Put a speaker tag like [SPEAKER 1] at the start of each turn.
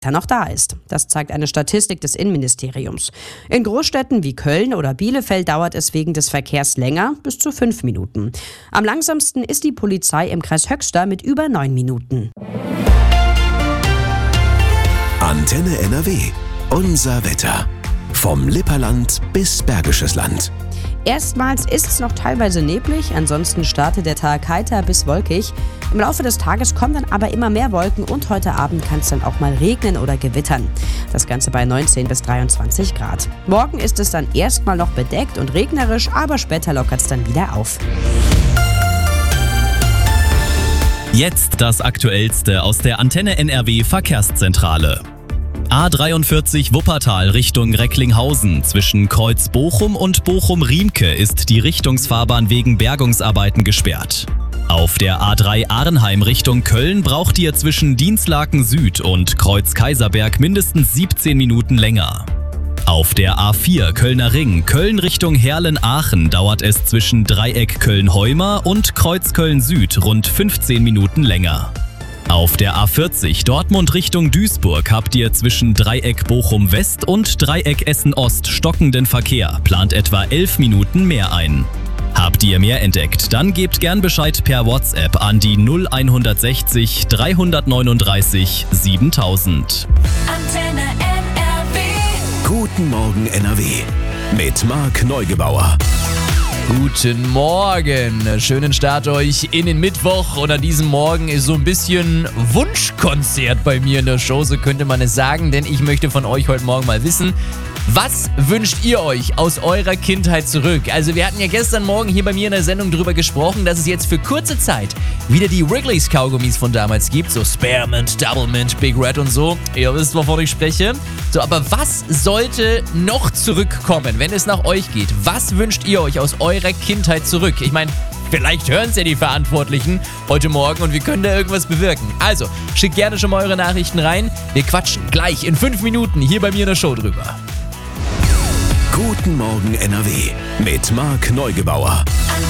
[SPEAKER 1] noch da ist. Das zeigt eine Statistik des Innenministeriums. In Großstädten wie Köln oder Bielefeld dauert es wegen des Verkehrs länger, bis zu 5 Minuten. Am langsamsten ist die Polizei im Kreis Höxter mit über 9 Minuten.
[SPEAKER 2] Antenne NRW. Unser Wetter. Vom Lipperland bis Bergisches Land.
[SPEAKER 1] Erstmals ist es noch teilweise neblig, ansonsten startet der Tag heiter bis wolkig. Im Laufe des Tages kommen dann aber immer mehr Wolken und heute Abend kann es dann auch mal regnen oder gewittern. Das Ganze bei 19 bis 23 Grad. Morgen ist es dann erstmal noch bedeckt und regnerisch, aber später lockert es dann wieder auf.
[SPEAKER 3] Jetzt das Aktuellste aus der Antenne NRW Verkehrszentrale. A43 Wuppertal Richtung Recklinghausen. Zwischen Kreuz Bochum und Bochum-Riemke ist die Richtungsfahrbahn wegen Bergungsarbeiten gesperrt. Auf der A3 Arnheim Richtung Köln braucht ihr zwischen Dinslaken Süd und Kreuz Kaiserberg mindestens 17 Minuten länger. Auf der A4 Kölner Ring, Köln Richtung Herlen-Aachen dauert es zwischen Dreieck Köln-Heuma und Kreuz Köln-Süd rund 15 Minuten länger. Auf der A40 Dortmund Richtung Duisburg habt ihr zwischen Dreieck Bochum-West und Dreieck Essen-Ost stockenden Verkehr, plant etwa 11 Minuten mehr ein. Habt ihr mehr entdeckt, dann gebt gern Bescheid per WhatsApp an die 0160 339 7000.
[SPEAKER 4] Antenne NRW.
[SPEAKER 2] Guten Morgen NRW. Mit Marc Neugebauer.
[SPEAKER 5] Guten Morgen, schönen Start euch in den Mittwoch und an diesem Morgen ist so ein bisschen Wunschkonzert bei mir in der Show, so könnte man es sagen, denn ich möchte von euch heute Morgen mal wissen, was wünscht ihr euch aus eurer Kindheit zurück? Also wir hatten ja gestern Morgen hier bei mir in der Sendung drüber gesprochen, dass es jetzt für kurze Zeit wieder die Wrigley's Kaugummis von damals gibt, so Spearmint, Doublemint, Big Red und so. Ihr wisst, wovon ich spreche. So, aber was sollte noch zurückkommen, wenn es nach euch geht? Was wünscht ihr euch aus eurer Kindheit zurück? Ich meine, vielleicht hören es ja die Verantwortlichen heute Morgen und wir können da irgendwas bewirken. Also, schickt gerne schon mal eure Nachrichten rein. Wir quatschen gleich in 5 Minuten hier bei mir in der Show drüber.
[SPEAKER 2] Guten Morgen NRW. Mit Marc Neugebauer.